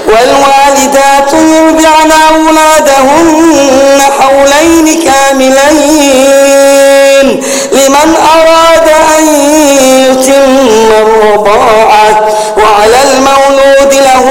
والوالدات يرضعن أولادهن حولين كاملين لمن أراد أن يتم الرضاعة